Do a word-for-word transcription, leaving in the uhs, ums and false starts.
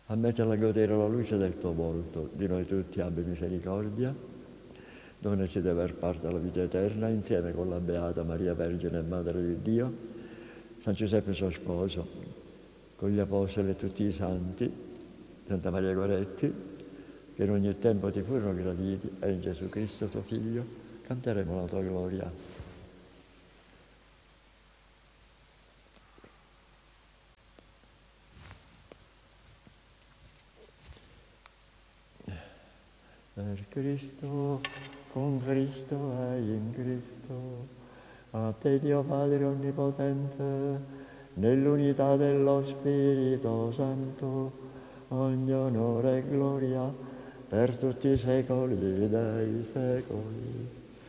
a metterla a godere la luce del tuo volto, di noi tutti abbi misericordia, donaci di aver parte alla vita eterna, insieme con la Beata Maria Vergine e Madre di Dio, San Giuseppe suo sposo, con gli Apostoli e tutti i Santi, Santa Maria Goretti, che in ogni tempo ti furono graditi, e in Gesù Cristo tuo Figlio canteremo la tua gloria. Per Cristo, con Cristo e in Cristo, a te Dio Padre Onnipotente, nell'unità dello Spirito Santo, ogni onore e gloria per tutti i secoli dei secoli.